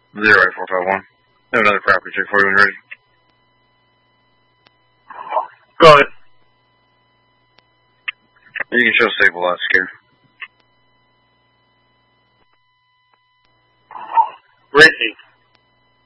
08451. I have another property check for you when you're ready. Go ahead. You can show stable lot scare.